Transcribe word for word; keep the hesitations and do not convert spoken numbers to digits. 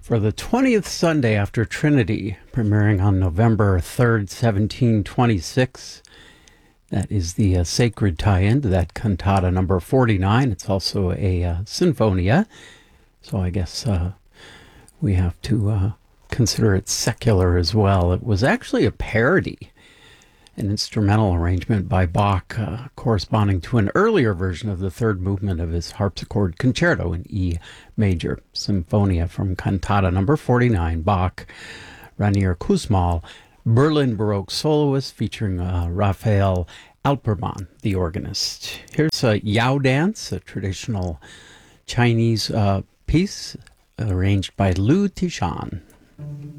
For the twentieth Sunday after Trinity, premiering on November third, seventeen twenty-six. That is the uh, sacred tie-in to that cantata number forty-nine. It's also a uh, sinfonia, so I guess uh, we have to uh, consider it secular as well. It was actually a parody, an instrumental arrangement by Bach uh, corresponding to an earlier version of the third movement of his harpsichord concerto in E major, Symphonia from cantata number forty-nine, Bach, Rainier Kussmaul, Berlin Baroque soloist featuring uh, Raphael Alpermann, the organist. Here's a Yao Dance, a traditional Chinese uh, piece arranged by Liu Tishan.